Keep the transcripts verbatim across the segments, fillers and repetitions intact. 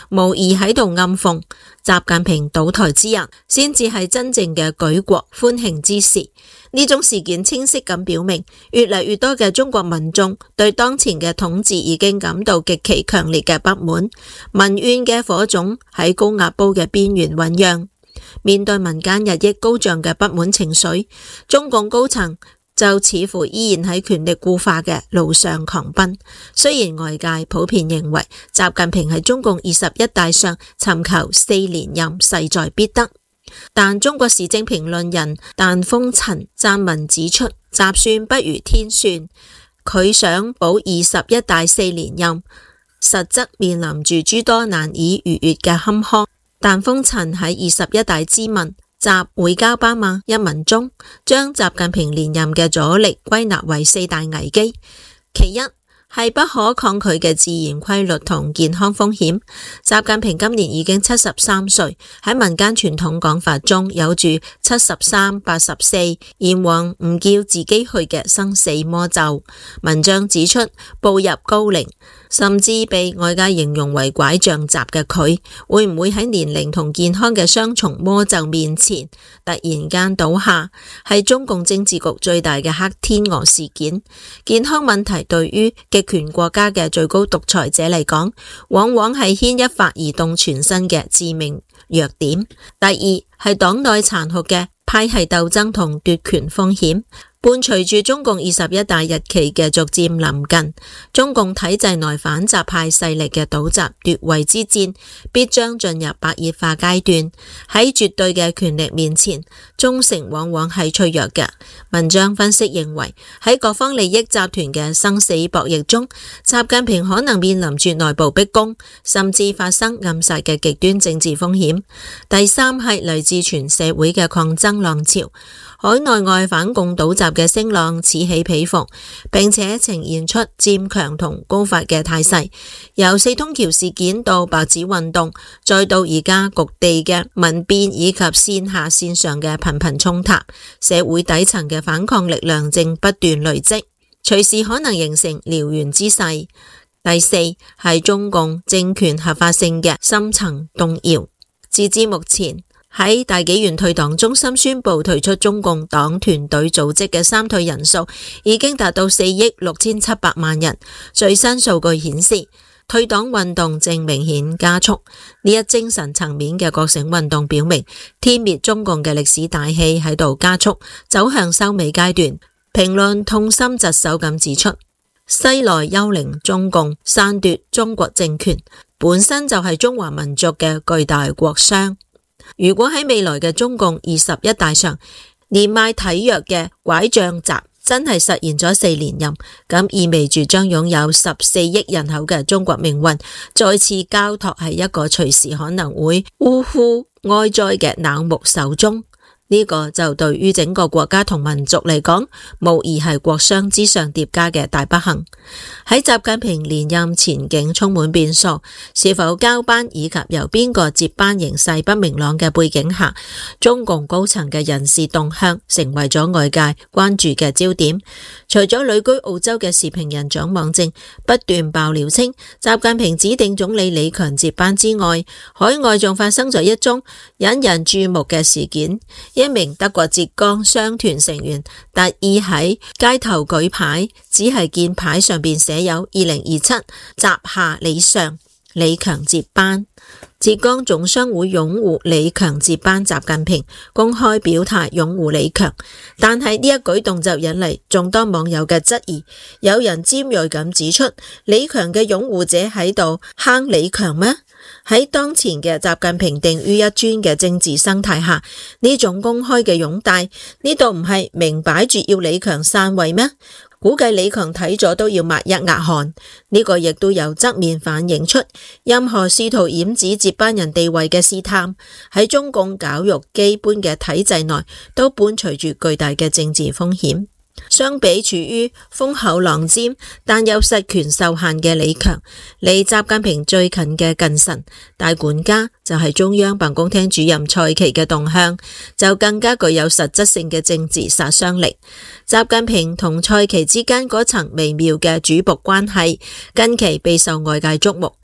無疑喺度暗諷習近平倒台之日先至係真正嘅舉國歡慶之時。呢種事件清晰咁表明，越嚟越多嘅中國民眾對當前嘅統治已經感到極其強烈嘅不滿，民怨嘅火種喺高壓煲嘅邊緣醞釀。面對民間日益高漲嘅不滿情緒，中共高層就似乎依然喺權力固化嘅路上狂奔。雖然外界普遍認為習近平喺中共二十一大上尋求四連任勢在必得，但中國時政評論人但風塵撰文指出，習算不如天算，佢想保二十一大四連任，實則面臨住諸多難以逾越嘅坎坷。但風塵喺二十一大之問習會交班嗎一文中，將習近平連任嘅阻力歸納為四大危機。其一係不可抗拒嘅自然規律同健康風險。習近平今年已經七十三歲，喺民間傳統講法中有住七十三、八十四，閻王唔叫自己去嘅生死魔咒。文章指出，步入高齡，甚至被外界形容為拐杖習嘅佢，會唔會喺年齡同健康嘅雙重魔咒面前突然間倒下，係中共政治局最大嘅黑天鵝事件。健康問題對於極權國家嘅最高獨裁者嚟講，往往係牽一髮而動全身嘅致命弱點。第二係黨內殘酷嘅派系鬥爭同奪權風險。伴隨住中共二十一大日期嘅逐漸臨近，中共體制內反習派勢力嘅倒習奪位之戰必將進入白熱化階段。喺絕對嘅權力面前，忠誠往往係脆弱嘅。文章分析認為，喺各方利益集團嘅生死博弈中，習近平可能面臨住內部逼宮，甚至發生暗殺嘅極端政治風險。第三係嚟自全社會嘅抗爭浪潮。海內外反共倒習嘅聲浪此起彼伏，並且呈現出漸強同高發嘅態勢。由四通橋事件到白紙運動，再到而家局地嘅民變以及線下線上嘅頻頻衝突，社會底層嘅反抗力量正不斷累積，隨時可能形成燎原之勢。第四係中共政權合法性嘅深層動搖。截至目前，喺大紀元退黨中心宣布退出中共黨團隊組織嘅三退人數已經達到四億六千七百萬人。最新數據顯示，退黨運動正明顯加速。呢一精神層面嘅覺醒運動表明，天滅中共嘅歷史大戲喺度加速走向收尾階段。評論痛心疾首咁指出，西來幽靈中共篡奪中國政權，本身就係中華民族嘅巨大國傷。如果喺未來嘅中共二十一大上，年邁體弱嘅拐杖習真係實現咗四連任，咁意味住將擁有十四億人口嘅中國命運再次交託喺一個隨時可能會嗚呼哀哉嘅冷漠手中。呢個就對於整個國家同民族嚟講，無疑係國傷之上疊加嘅大不幸。喺習近平連任前景充滿變數，是否交班以及由邊個接班形勢不明朗嘅背景下，中共高層嘅人事動向成為咗外界關注嘅焦點。除咗旅居澳洲嘅時評人蔣望正不斷爆料稱習近平指定總理李強接班之外，海外仲發生咗一宗引人注目嘅事件。一名德國浙江商團成員特意喺街頭舉牌，只係見牌上邊寫有二零二七習下李上，李強接班。浙江總商會擁護李強接班習近平，公開表態擁護李強，但係呢一舉動就引嚟眾多網友嘅質疑。有人尖銳咁指出，李強嘅擁護者喺度坑李強咩？喺當前嘅習近平定於一尊嘅政治生態下，呢種公開嘅擁戴，呢度唔係明擺住要李強散位咩？估計李強睇咗都要抹一額汗。呢個亦都有側面反映出，任何試圖掩指接班人地位嘅試探，喺中共絞肉機般嘅體制內，都伴隨住巨大嘅政治風險。相比處於風口浪尖但又實權受限嘅李強，離習近平最近嘅近臣大管家就係中央辦公廳主任蔡奇嘅動向，就更加具有實質性嘅政治殺傷力。習近平同蔡奇之間嗰層微妙嘅主僕關係，近期備受外界矚目。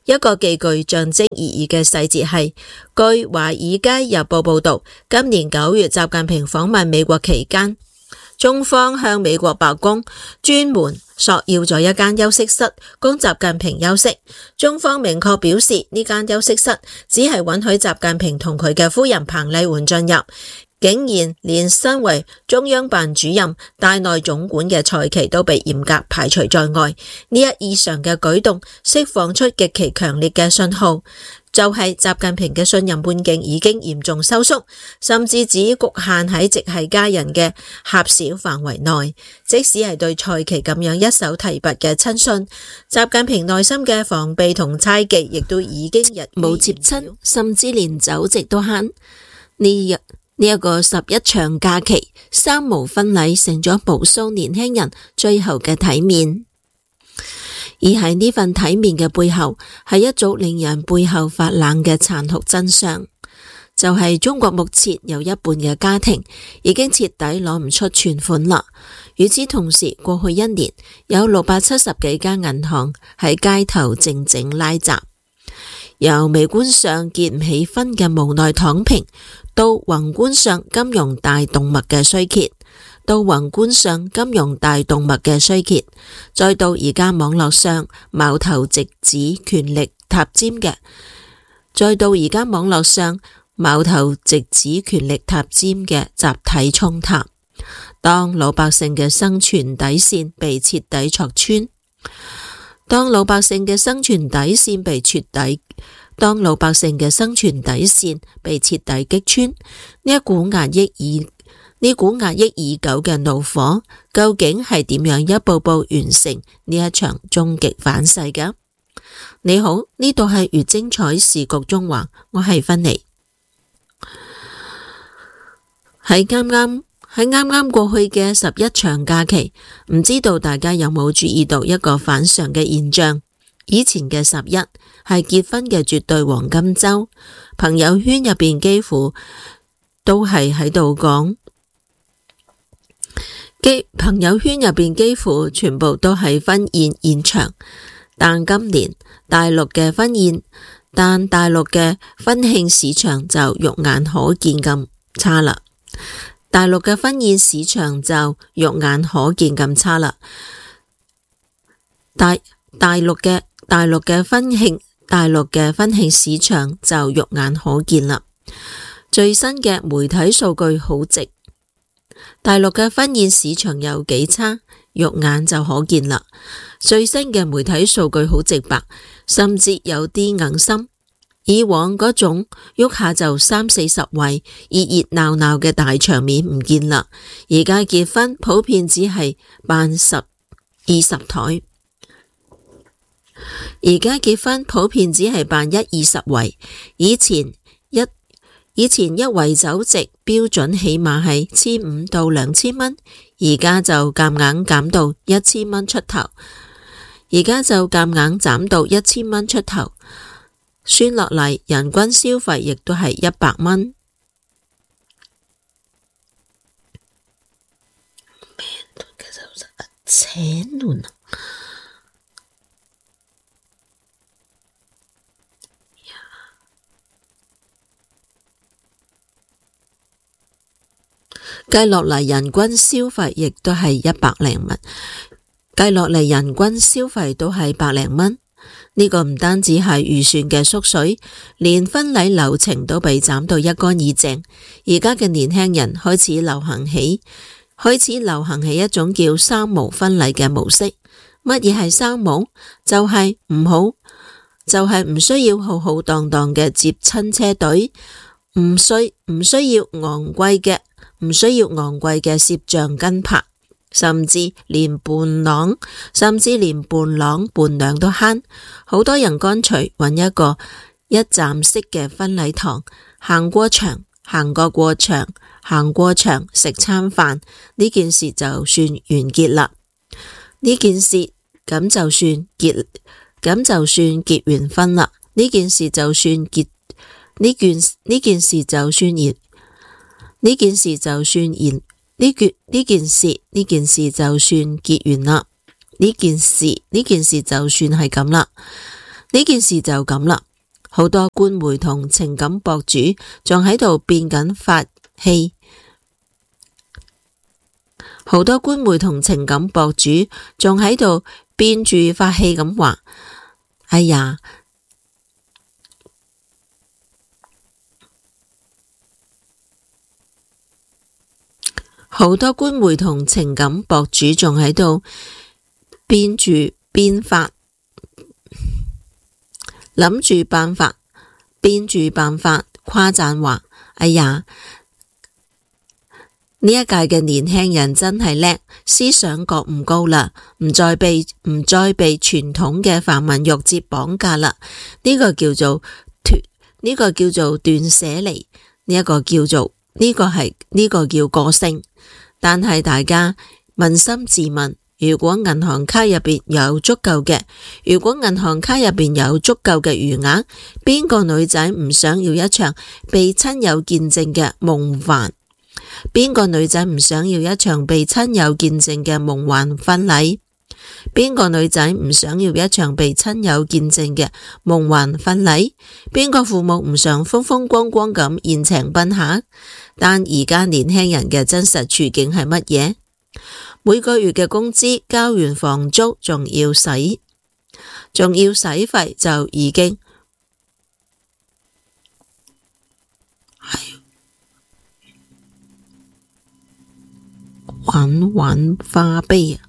一個極具象徵意義嘅細節係，據《華爾街日報》報道，今年九月習近平訪問美國期間，中方向美國白宮專門索要咗一間休息室供習近平休息。中方明確表示，呢間休息室只係允許習近平同佢嘅夫人彭麗媛進入，竟然連身為中央辦主任、大內總管嘅蔡奇都被嚴格排除在外。呢一異常嘅舉動釋放出極其強烈嘅信號，就係習近平嘅信任半徑已經嚴重收縮，甚至只局限喺直系家人嘅狹小範圍內。即使係對蔡奇咁樣一手提拔嘅親信，習近平內心嘅防備同猜忌亦都已經日冇接親，甚至連酒席都慳。呢日呢一個十一長假期，三無婚禮成咗無數年輕人最後嘅體面。而喺呢份體面嘅背後，係一組令人背後發冷嘅殘酷真相，就係、是、中國目前有一半嘅家庭已經徹底攞唔出存款啦。與此同時，過去一年有六百七十幾間銀行喺街頭靜靜拉閘，由微觀上結唔起婚嘅無奈躺平，到宏觀上金融大動脈嘅衰竭，到宏觀上金融大動脈嘅衰竭，再到而家網絡上矛頭直指權力塔尖嘅，再到而家網絡上矛頭直指權力塔尖嘅集體衝塔。當老百姓嘅生存底線被徹底戳穿，當老百姓嘅生存底線被徹底當老百姓嘅生存底線被徹底擊穿，呢一股壓抑已呢股壓抑已久嘅怒火，究竟係點樣一步步完成呢一場終極反噬㗎？你好，呢度係越精彩時局中華，我係芬妮。喺啱啱喺啱啱過去嘅十一長假期，唔知道大家有冇注意到一個反常嘅現象？以前嘅十一係結婚嘅絕對黃金週，朋友圈入邊幾乎都係喺度講，幾朋友圈入邊幾乎全部都係婚宴現場。但今年大陸嘅婚宴，但大陸嘅婚慶市場就肉眼可見咁差啦。大陸嘅婚宴市場就肉眼可見咁差啦。大大陸嘅大陸嘅婚慶，大陸嘅婚慶市場就肉眼可見啦。最新嘅媒體數據好直，大陸嘅婚宴市場有幾差，肉眼就可見啦。最新嘅媒體數據好直白，甚至有啲硬心。以往嗰種喐下就三四十位熱熱鬧鬧嘅大場面唔見啦，而家結婚普遍只係辦十二十台，而家結婚普遍只係辦一二十圍。以前一以前一圍酒席標準起碼係千五到兩千蚊，而家就夾硬減到一千蚊出頭，而家就夾硬減到一千蚊出頭。算落嚟，人均消費亦都係一百蚊。計落嚟，人均消費亦都係一百零蚊。計落嚟，人均消費都係百零蚊。呢個唔單止係預算嘅縮水，連婚禮流程都被斬到一乾二淨。而家嘅年輕人開始流行起，開始流行起一種叫三無婚禮嘅模式。乜嘢係三無？就係唔好，就係唔需要浩浩蕩蕩嘅接親車隊，唔需唔需要昂貴嘅，唔需要昂貴嘅攝像跟拍。甚至連伴郎，甚至連伴郎伴娘都慳，好多人乾脆揾一個一站式嘅婚禮堂，行過場，行過過場，行過場食餐飯，呢件事就算完結啦。呢件事咁就算結，咁就算結完婚啦。呢件事就算結，呢件呢件事就算完，呢件事就算完。呢件呢件事呢件事就算結完啦，呢件事呢件事就算係咁啦。 呢件事就咁啦，好多官媒同情感博主仲喺度變緊法戲，好多官媒同情感博主仲喺度變住法戲咁話，哎呀，好多官媒同情感博主仲喺度變住變法，諗住辦法，變住辦法誇讚話，哎呀，呢一屆嘅年輕人真係叻，思想覺悟高啦，唔再被唔再被傳統嘅繁文縟節綁架啦。呢、這個叫做脫，呢、這個叫做斷捨離，呢、這、一個叫做呢、這個係呢、這個叫個性。但係大家捫心自問，如果銀行卡入邊有足夠嘅，如果銀行卡入邊有足夠嘅餘額，邊個女仔唔想要一場被親友見證嘅夢幻？邊個女仔唔想要一場被親友見證嘅夢幻婚禮？邊個女仔唔想要一場被親友見證嘅夢幻婚禮？邊個父母唔想風風光光咁宴請賓客？但而家年輕人嘅真實處境係乜嘢？每個月嘅工資交完房租，仲要使，仲要使費就已經係玩玩花唄啊！